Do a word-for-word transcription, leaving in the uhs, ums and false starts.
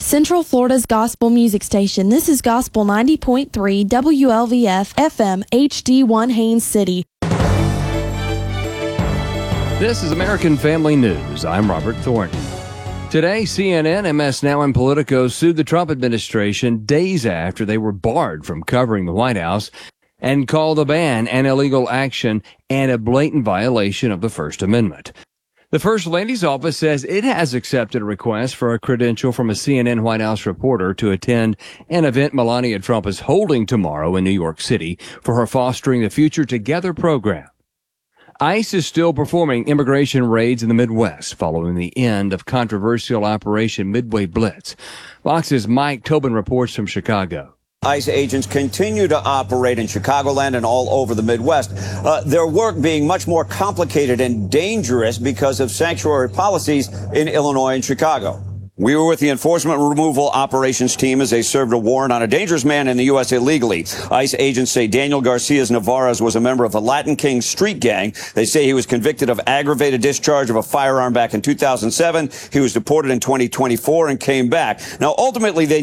Central Florida's gospel music station. This is Gospel ninety point three W L V F F M H D one Haines City. This is American Family News. I'm Robert Thornton. Today, C N N, M S Now, and Politico sued the Trump administration days after they were barred from covering the White House and called the ban an illegal action and a blatant violation of the First Amendment. The First Lady's office says it has accepted a request for a credential from a C N N White House reporter to attend an event Melania Trump is holding tomorrow in New York City for her Fostering the Future Together program. ICE is still performing immigration raids in the Midwest following the end of controversial Operation Midway Blitz. Fox's Mike Tobin reports from Chicago. ICE agents continue to operate in Chicagoland and all over the Midwest. Uh, their work being much more complicated and dangerous because of sanctuary policies in Illinois and Chicago. We were with the Enforcement Removal Operations team as they served a warrant on a dangerous man in the U S illegally. ICE agents say Daniel Garcias Navarez was a member of the Latin King street gang. They say he was convicted of aggravated discharge of a firearm back in two thousand seven. He was deported in twenty twenty-four and came back. Now, ultimately, they